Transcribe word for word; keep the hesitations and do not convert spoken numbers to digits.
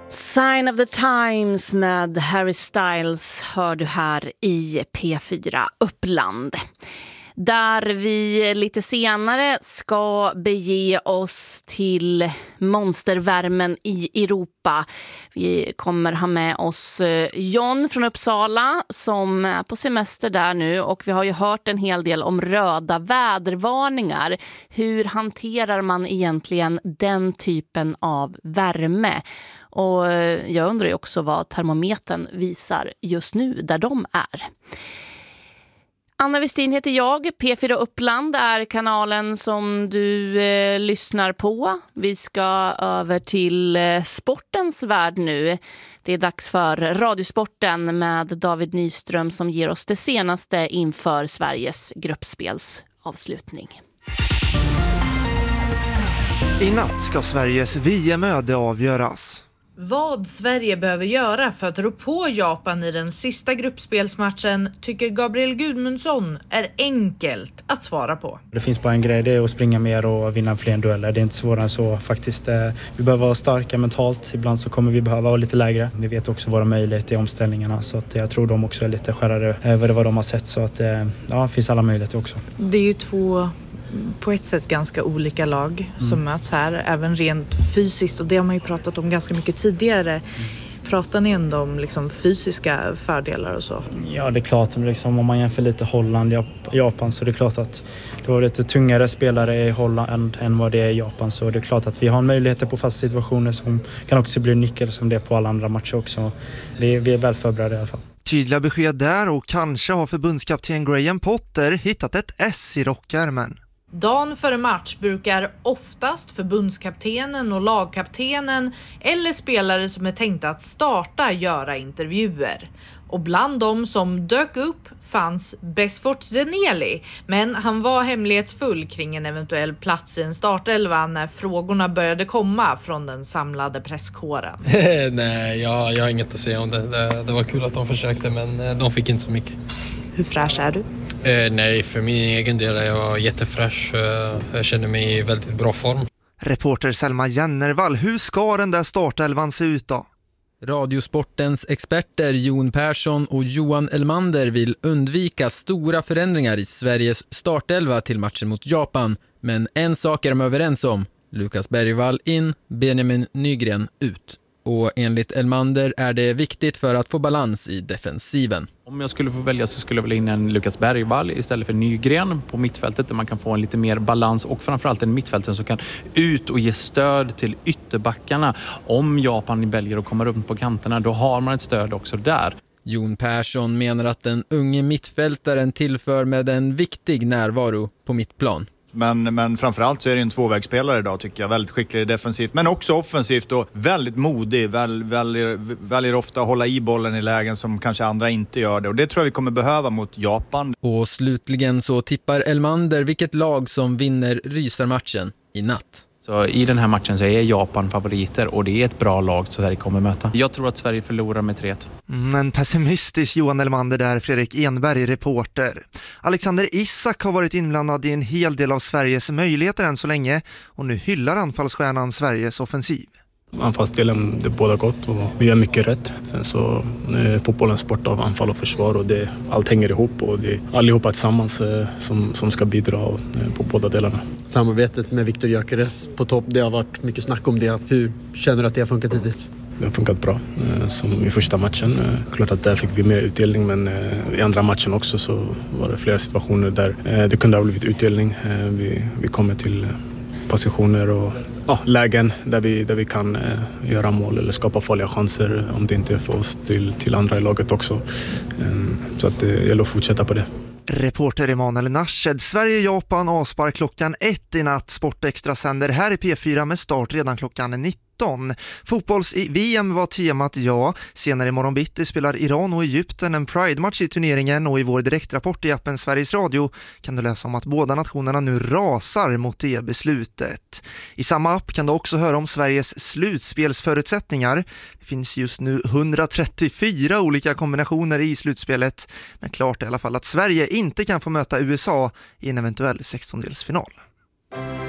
Sign of the Times med Harry Styles hör du här i P fyra Uppland. Där vi lite senare ska bege oss till monstervärmen i Europa. Vi kommer ha med oss John från Uppsala som är på semester där nu. Och vi har ju hört en hel del om röda vädervarningar. Hur hanterar man egentligen den typen av värme? Och jag undrar ju också vad termometern visar just nu där de är. Anna Westin heter jag. P fyra Uppland är kanalen som du eh, lyssnar på. Vi ska över till eh, sportens värld nu. Det är dags för Radiosporten med David Nyström som ger oss det senaste inför Sveriges gruppspelsavslutning. I natt ska Sveriges V M-öde avgöras. Vad Sverige behöver göra för att rå på Japan i den sista gruppspelsmatchen tycker Gabriel Gudmundsson är enkelt att svara på. Det finns bara en grej, det är att springa mer och vinna fler dueller. Det är inte svårare än så faktiskt. Vi behöver vara starka mentalt. Ibland så kommer vi behöva vara lite lägre. Vi vet också våra möjligheter i omställningarna så att jag tror de också är lite skärrade över vad de har sett. Så att ja, det finns alla möjligheter också. Det är ju två på ett sätt ganska olika lag som mm. möts här, även rent fysiskt, och det har man ju pratat om ganska mycket tidigare. Mm. Pratar ni ändå om liksom fysiska fördelar och så? Ja, det är klart, liksom, om man jämför lite Holland och Japan så är det klart att det var lite tungare spelare i Holland än, än vad det är i Japan, så det är klart att vi har möjligheter på fasta situationer som kan också bli nyckel som det är på alla andra matcher också. Vi, vi är väl förberedda i alla fall. Tydliga besked där, och kanske har förbundskapten Graham Potter hittat ett S i rockärmen. Dagen före match brukar oftast förbundskaptenen och lagkaptenen eller spelare som är tänkta att starta göra intervjuer. Och bland dem som dök upp fanns Besfort Zeneli, men han var hemlighetsfull kring en eventuell plats i en startelva när frågorna började komma från den samlade presskåren. Nej, jag, jag har inget att säga om det. det. Det var kul att de försökte, men de fick inte så mycket. Hur fräsch är du? Eh, nej, för min egen del är jag jättefräsch. Eh, jag känner mig i väldigt bra form. Reporter Selma Jennervall, hur ska den där startelvan se ut då? Radiosportens experter Jon Persson och Johan Elmander vill undvika stora förändringar i Sveriges startelva till matchen mot Japan. Men en sak är de överens om. Lukas Bergvall in, Benjamin Nygren ut. Och enligt Elmander är det viktigt för att få balans i defensiven. Om jag skulle få välja så skulle jag vilja in en Lukas Bergvall istället för Nygren på mittfältet, där man kan få en lite mer balans, och framförallt en mittfälten som kan ut och ge stöd till ytterbackarna. Om Japan väljer att komma runt på kanterna, då har man ett stöd också där. Jon Persson menar att den unge mittfältaren tillför med en viktig närvaro på mittplan. Men, men framförallt så är det en tvåvägsspelare idag, tycker jag. Väldigt skicklig defensivt, men också offensivt och väldigt modig. Väl, väljer, väljer ofta att hålla i bollen i lägen som kanske andra inte gör det. Och det tror jag vi kommer behöva mot Japan. Och slutligen så tippar Elmander vilket lag som vinner rysarmatchen i natt. Så i den här matchen så är Japan favoriter, och det är ett bra lag så Sverige kommer möta. Jag tror att Sverige förlorar med tre ett. En pessimistisk Johan Elmander där, Fredrik Enberg, reporter. Alexander Isak har varit inblandad i en hel del av Sveriges möjligheter än så länge, och nu hyllar anfallsstjärnan Sveriges offensiv. Anfallsdelen, det är båda gott och vi gör mycket rätt. Sen så är fotbollen sport av anfall och försvar, och det, allt hänger ihop, och det är allihopa tillsammans eh, som, som ska bidra eh, på båda delarna. Samarbetet med Viktor Gyökeres på topp, det har varit mycket snack om det. Hur känner du att det har funkat hittills? Det har funkat bra, eh, som i första matchen. Eh, klart att där fick vi mer utdelning, men eh, i andra matchen också så var det flera situationer där eh, det kunde ha blivit utdelning. Eh, vi, vi kommer till eh, positioner och ja, lägen där vi, där vi kan eh, göra mål eller skapa farliga chanser, om det inte är för oss till, till andra i laget också. Eh, så att det gäller att fortsätta på det. Reporter Emanuel Narshed. Sverige-Japan avspark klockan ett i natt. Sportextra sänder här i P fyra med start redan klockan nitton. Fotbolls-V M var temat, ja. Senare i morgon bitti spelar Iran och Egypten en Pride-match i turneringen, och i vår direktrapport i appen Sveriges Radio kan du läsa om att båda nationerna nu rasar mot det beslutet. I samma app kan du också höra om Sveriges slutspelsförutsättningar. Det finns just nu hundratrettiofyra olika kombinationer i slutspelet, men klart är i alla fall att Sverige inte kan få möta U S A i en eventuell sextondelsfinal.